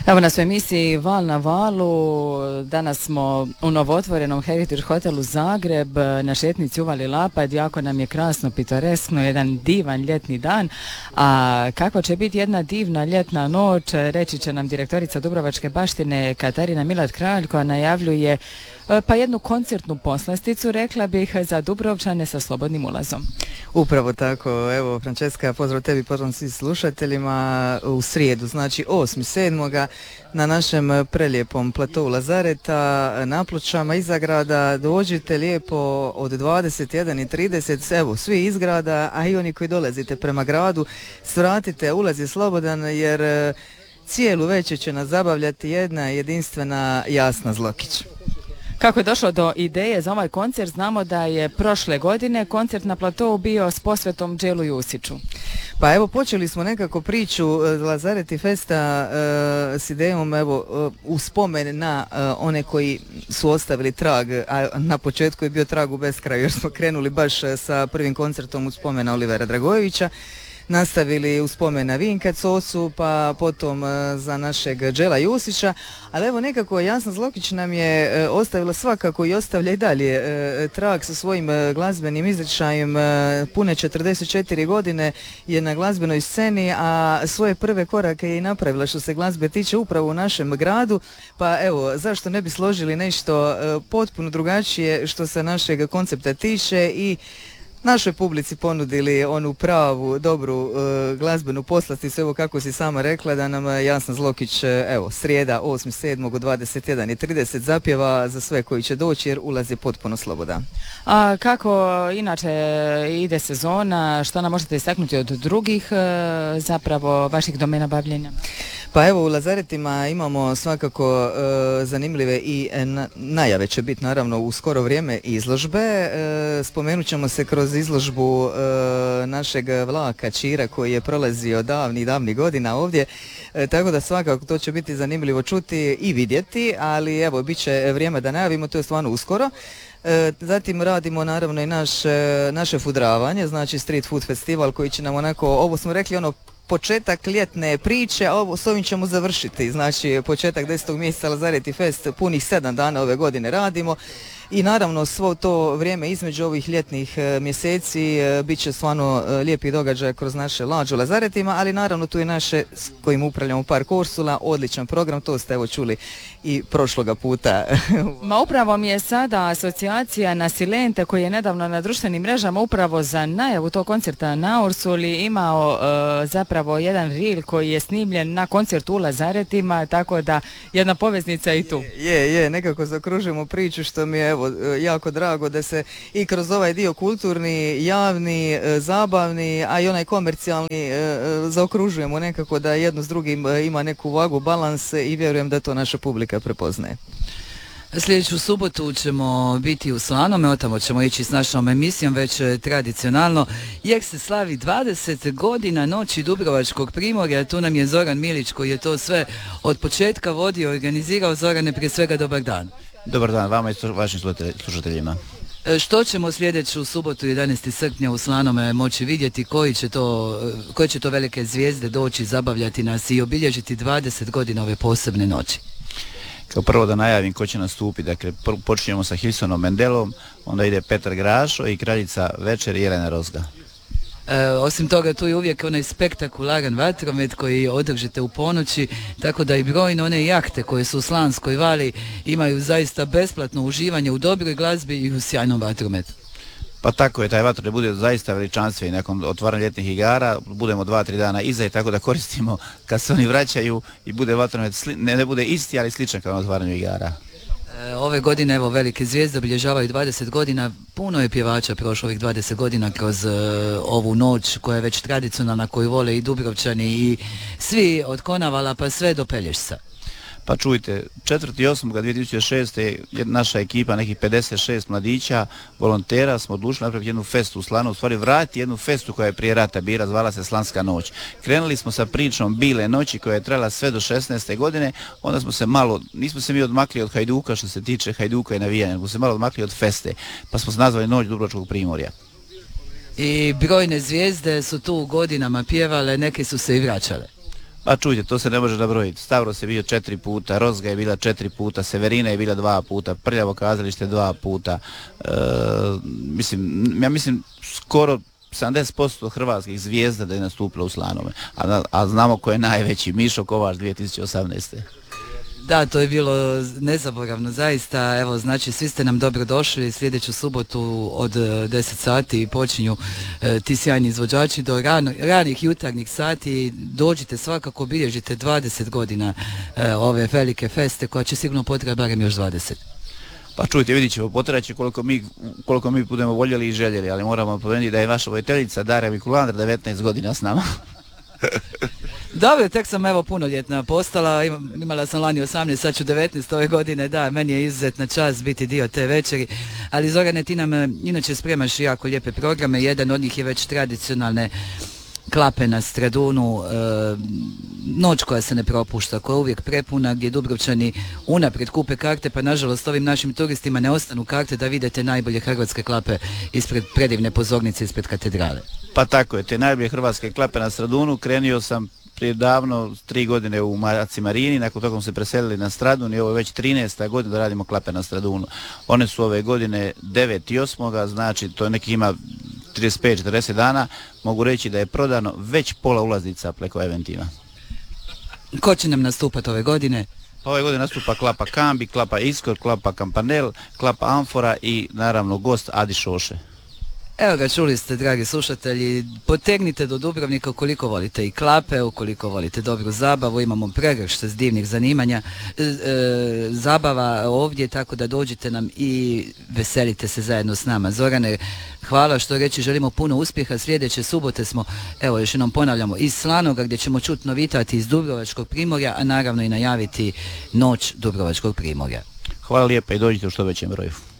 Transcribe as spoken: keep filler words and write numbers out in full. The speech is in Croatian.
Evo nas u emisiji Val na valu, danas smo u novotvorenom Heritage hotelu Zagreb na šetnici Uvali Lapad, jako nam je krasno, pitoreskno, jedan divan ljetni dan, a kako će biti jedna divna ljetna noć, reći će nam direktorica Dubrovačke baštine Katarina Milat Kralj, koja najavljuje pa jednu koncertnu poslasticu, rekla bih, za Dubrovčane sa slobodnim ulazom. Upravo tako, evo Franceska, pozdrav tebi, pozdrav svim slušateljima, u srijedu, znači osmi sedmoga na našem prelijepom platovu Lazareta na Pločama iza grada, dođite lijepo od dvadeset jedan i trideset, evo svi iz grada, a i oni koji dolazite prema gradu, svratite, ulaz je slobodan jer cijelu večer će nas zabavljati jedna jedinstvena Jasna Zlokić. Kako je došlo do ideje za ovaj koncert? Znamo da je prošle godine koncert na platovu bio s posvetom Đelu Jusiću. Pa evo, počeli smo nekako priču Lazareti Festa uh, s idejom, evo, uh, u spomen na uh, one koji su ostavili trag, a na početku je bio trag u beskraju jer smo krenuli baš sa prvim koncertom u spomen na Olivera Dragojevića. Nastavili u spomen na Vinka Cosu, pa potom uh, za našeg Đela Jusića, ali evo nekako Jasna Zlokić nam je uh, ostavila svakako i ostavlja i dalje uh, trag sa svojim uh, glazbenim izričajem, uh, pune četrdeset četiri godine je na glazbenoj sceni, a svoje prve korake je i napravila što se glazbe tiče upravo u našem gradu, pa evo, zašto ne bi složili nešto uh, potpuno drugačije što se našeg koncepta tiče i našoj publici ponudili onu pravu, dobru uh, glazbenu poslasticu, evo kako si sama rekla, da nam Jasna Zlokić, evo, srijeda osmi sedmog u dvadeset jedan i trideset zapjeva za sve koji će doći jer ulaz je potpuno slobodan. A kako inače ide sezona, što nam možete istaknuti od drugih uh, zapravo vaših domena bavljenja? Pa evo, u Lazaretima imamo svakako uh, zanimljive i na, najave će biti naravno u skoro vrijeme izložbe. Uh, spomenut ćemo se kroz izložbu uh, našeg vlaka Čira koji je prolazio davnih, davnih godina ovdje, uh, tako da svakako to će biti zanimljivo čuti i vidjeti, ali evo, bit će vrijeme da najavimo, to je stvarno uskoro. E, zatim radimo naravno i naš, naše fudravanje, znači Street Food Festival koji će nam onako, ovo smo rekli ono, početak ljetne priče, a ovo s ovim ćemo završiti, znači početak desetog mjeseca Lazareti Fest, punih sedam dana ove godine radimo i naravno svo to vrijeme između ovih ljetnih e, mjeseci e, bit će stvarno e, lijepi događaj kroz naše lađe u Lazaretima, ali naravno tu je naše s kojim upravljamo Park Ursula, odličan program, to ste evo čuli i prošloga puta. Ma upravo mi je sada asocijacija na Silente koji je nedavno na društvenim mrežama upravo za najavu tog koncerta na Ursuli imao e, zapravo jedan reel koji je snimljen na koncertu u Lazaretima, tako da jedna poveznica i tu. Je, je, nekako zaokružujemo priču što mi je evo jako drago da se i kroz ovaj dio kulturni, javni, e, zabavni, a i onaj komercijalni e, zaokružujemo nekako da jedno s drugim ima neku vagu, balans i vjerujem da to naša publika prepoznaje. Sljedeću subotu ćemo biti u Slanome, otamo ćemo ići s našom emisijom već tradicionalno, jer se slavi dvadeset godina Noći Dubrovačkog primorja. Tu nam je Zoran Milić koji je to sve od početka vodio, organizirao. Zorane, prije svega dobar dan. Dobar dan vama i vašim slušateljima. Što ćemo sljedeću subotu jedanaestog srpnja u Slanome moći vidjeti, koji će to, koje će to velike zvijezde doći zabavljati nas i obilježiti dvadeset godina ove posebne noći? Kao prvo da najavim ko će nastupiti, dakle počinjemo sa Hilsonom Mendelom, onda ide Petar Grašo i kraljica večer Jelena Rozga. E, osim toga tu je uvijek onaj spektakularan vatromet koji održite u ponoći, tako da i brojne one jahte koje su u Slanskoj vali imaju zaista besplatno uživanje u dobroj glazbi i u sjajnom vatrometu. Pa tako je, taj vatromet bude zaista veličanstven. Nakon otvaranja ljetnih igara budemo dva, tri dana iza i tako da koristimo kad se oni vraćaju i bude vatromet, sli, ne, ne bude isti, ali sličan kao na otvaranju igara. E, ove godine, evo, velike zvijezde obilježavaju dvadeset godina, puno je pjevača prošlo ovih dvadeset godina kroz uh, ovu noć koja je već tradicionalna, koju vole i Dubrovčani i svi od Konavala pa sve do Pelješca. Pa čujte, četvrtog osmog dvije tisuće šeste naša ekipa, nekih pedeset šest mladića, volontera, smo odlučili napraviti jednu festu u Slanu, u stvari vratiti jednu festu koja je prije rata bila, zvala se Slanska noć. Krenuli smo sa pričom Bile noći koja je trajala sve do šesnaeste godine, onda smo se malo, nismo se mi odmakli od Hajduka što se tiče Hajduka i navijanja, nego se malo odmakli od feste, pa smo se nazvali Noć Dubrovačkog primorja. I brojne zvijezde su tu godinama pjevale, neke su se i vraćale. Pa čujte, to se ne može nabrojiti. Stavros je bio četiri puta, Rozga je bila četiri puta, Severina je bila dva puta, Prljavo kazalište dva puta. E, mislim, ja mislim skoro sedamdeset posto hrvatskih zvijezda da je nastupilo u Slanome. A, a znamo ko je najveći, Mišo Kovač dvije tisuće osamnaeste. Da, to je bilo nezaboravno, zaista. Evo, znači, svi ste nam dobro došli. Sljedeću subotu od deset sati počinju e, ti sjajni izvođači do rano, ranih jutarnjih sati. Dođite svakako, bilježite dvadeset godina e, ove velike feste koja će sigurno potrebati barem još dvadeset. Pa čujte, vidit ćemo, potrebaće koliko mi, koliko mi budemo voljeli i željeli, ali moramo pomenuti da je vaša vojiteljica Darija Mikulandar devetnaest godina s nama. Dobro, tek sam evo punoljetna postala, imala sam lani osamnaest, sad ću devetnaest ove godine, da, meni je izuzetna čast biti dio te večeri, ali Zorane, ti nam inače spremaš jako lijepe programe, jedan od njih je već tradicionalne klape na Stradunu, e, noć koja se ne propušta, koja je uvijek prepuna, gdje Dubrovčani unaprijed kupe karte, pa nažalost ovim našim turistima ne ostanu karte da vidite najbolje hrvatske klape ispred predivne pozornice, ispred katedrale. Pa tako je, te najbolje hrvatske klape na Stradunu, krenio sam prije davno, tri godine u Maci Marini, nakon toga smo se preselili na Stradun i ovo je već trinaesta godina da radimo klape na Stradunu. One su ove godine devet i osam, znači to neki ima trideset pet četrdeset dana, mogu reći da je prodano već pola ulaznica preko eventima. Ko će nam nastupati ove godine? Pa ove godine nastupa klapa Kambi, klapa Iskor, klapa Kampanel, klapa Amfora i naravno gost Adi Šoše. Evo ga, čuli ste, dragi slušatelji, potegnite do Dubrovnika ukoliko volite i klape, ukoliko volite dobru zabavu, imamo pregršt s divnih zanimanja, e, e, zabava ovdje, tako da dođite nam i veselite se zajedno s nama. Zorane, hvala, što reći, želimo puno uspjeha. Sljedeće subote smo, evo još jednom ponavljamo, iz Slanoga, gdje ćemo čuti novitati iz Dubrovačkog primorja, a naravno i najaviti noć Dubrovačkog primorja. Hvala lijepa i dođite u što većem broju.